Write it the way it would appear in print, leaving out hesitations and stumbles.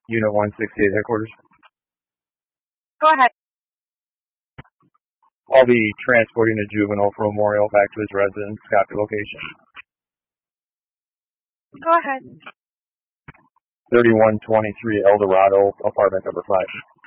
Unit 168 headquarters. Go ahead. I'll be transporting a juvenile from Memorial back to his residence. Copy location. Go ahead. 3123 Eldorado, apartment number 5.